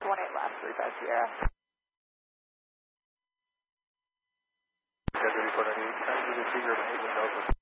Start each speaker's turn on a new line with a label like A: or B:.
A: 18 last 35 Sierra.
B: Deputy 498, trying to get the Tiger, 8 Delta.